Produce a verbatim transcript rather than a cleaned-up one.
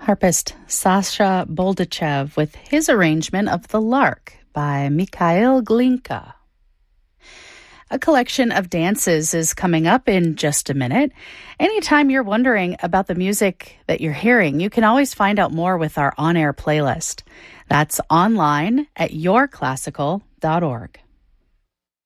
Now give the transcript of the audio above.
harpist Sasha Boldachev with his arrangement of The Lark by Mikhail Glinka. A collection of dances is coming up in just a minute. Anytime you're wondering about the music that you're hearing, you can always find out more with our on-air playlist. That's online at your classical dot org.